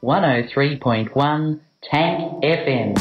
103.1 Tank FM.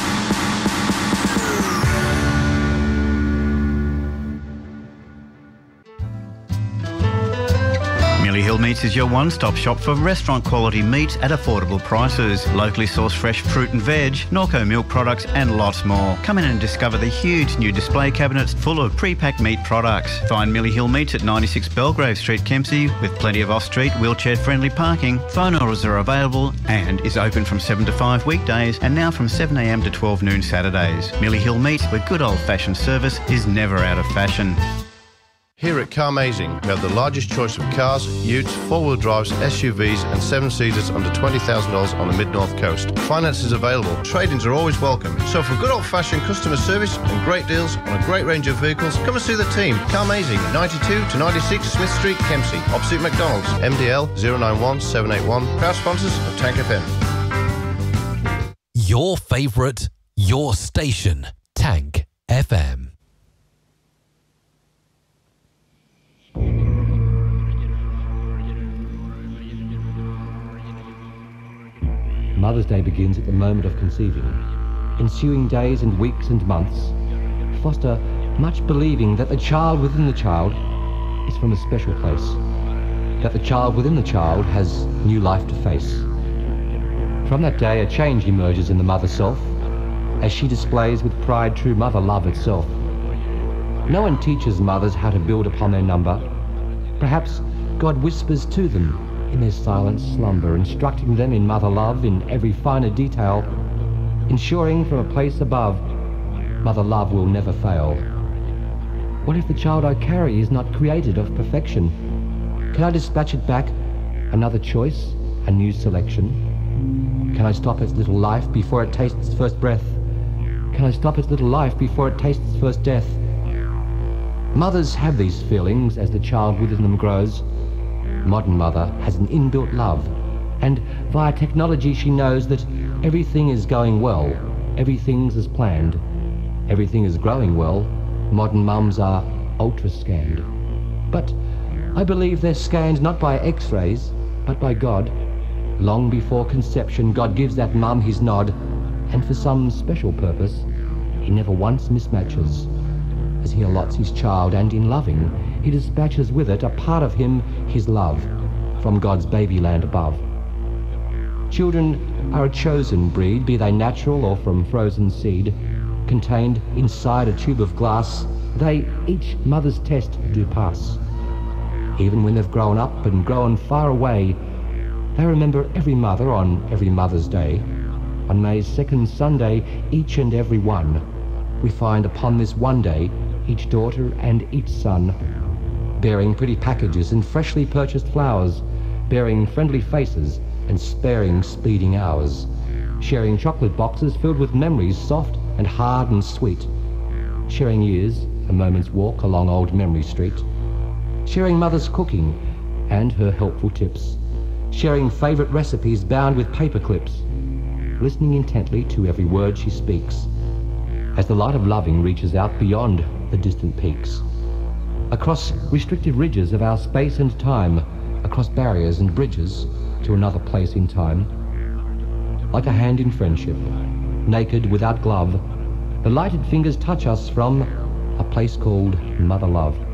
Millie Hill Meats is your one-stop shop for restaurant quality meats at affordable prices. Locally sourced fresh fruit and veg, Norco milk products and lots more. Come in and discover the huge new display cabinets full of pre-packed meat products. Find Millie Hill Meats at 96 Belgrave Street, Kempsey, with plenty of off-street wheelchair-friendly parking. Phone orders are available and is open from 7 to 5 weekdays and now from 7am to 12 noon Saturdays. Millie Hill Meats, where good old-fashioned service is never out of fashion. Here at Carmazing, we have the largest choice of cars, utes, four-wheel drives, SUVs and seven-seaters under $20,000 on the mid-north coast. Finance is available. Trade-ins are always welcome. So for good old-fashioned customer service and great deals on a great range of vehicles, come and see the team. Carmazing, 92 to 96 Smith Street, Kempsey, opposite McDonald's. MDL 091 781. Proud sponsors of Tank FM. Your favourite, your station, Tank FM. Mother's Day begins at the moment of conceiving. Ensuing days and weeks and months foster much believing that the child within the child is from a special place, that the child within the child has new life to face. From that day, a change emerges in the mother self as she displays with pride true mother love itself. No one teaches mothers how to build upon their number. Perhaps God whispers to them in their silent slumber, instructing them in mother love in every finer detail, ensuring from a place above, mother love will never fail. What if the child I carry is not created of perfection? Can I dispatch it back another choice, a new selection? Can I stop its little life before it tastes its first breath? Can I stop its little life before it tastes its first death? Mothers have these feelings as the child within them grows. Modern mother has an inbuilt love, and via technology she knows that everything is going well, everything's as planned, everything is growing well. Modern mums are ultra-scanned. But I believe they're scanned not by x-rays, but by God. Long before conception, God gives that mum his nod, and for some special purpose, he never once mismatches. As he allots his child, and in loving, he dispatches with it a part of him, his love, from God's babyland above. Children are a chosen breed, be they natural or from frozen seed. Contained inside a tube of glass, they each mother's test do pass. Even when they've grown up and grown far away, they remember every mother on every Mother's Day. On May's second Sunday, each and every one, we find upon this one day, each daughter and each son, bearing pretty packages and freshly purchased flowers, bearing friendly faces and sparing speeding hours, sharing chocolate boxes filled with memories soft and hard and sweet, sharing years, a moment's walk along old Memory Street, sharing mother's cooking and her helpful tips, sharing favourite recipes bound with paper clips, listening intently to every word she speaks, as the light of loving reaches out beyond the distant peaks, across restricted ridges of our space and time, across barriers and bridges to another place in time. Like a hand in friendship, naked without glove, the lighted fingers touch us from a place called Mother Love.